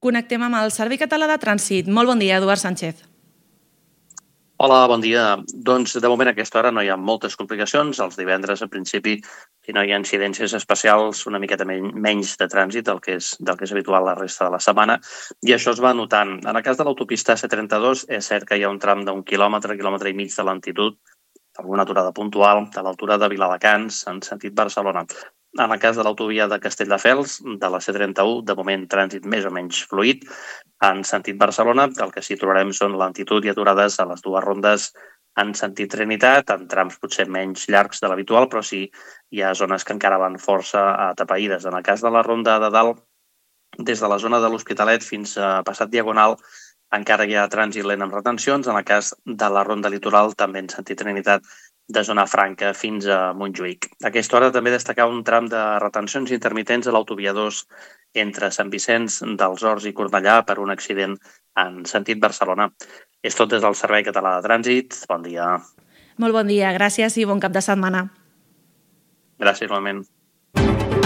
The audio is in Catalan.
Connectem amb el Servei Català de Trànsit. Molt bon dia, Eduard Sánchez. Hola, bon dia. Doncs de moment a aquesta hora no hi ha moltes complicacions. Els divendres, en principi, si no hi ha incidències especials, una miqueta menys de trànsit del que és habitual la resta de la setmana. I això es va notant. En el cas de l'autopista C32, és cert que hi ha un tram d'un quilòmetre i mig de lentitud, alguna aturada puntual, a l'altura de Viladecans, en sentit Barcelona. En el cas de l'autovia de Castelldefels, de la C31, de moment trànsit més o menys fluid. En sentit Barcelona, el que sí trobarem són lentitud i aturades a les dues rondes en sentit Trinitat, en trams potser menys llargs de l'habitual, però sí hi ha zones que encara van força atapeïdes. En el cas de la ronda de dalt, des de la zona de l'Hospitalet fins a Passat Diagonal, encara hi ha trànsit lent amb retencions. En el cas de la ronda litoral, també en sentit Trinitat, de zona franca fins a Montjuïc. A aquesta hora també destacar un tram de retencions intermitents a l'autovia 2 entre Sant Vicenç dels Horts i Cornellà per un accident en sentit Barcelona. És tot des del Servei Català de Trànsit. Bon dia. Molt bon dia, gràcies i bon cap de setmana. Gràcies, igualment.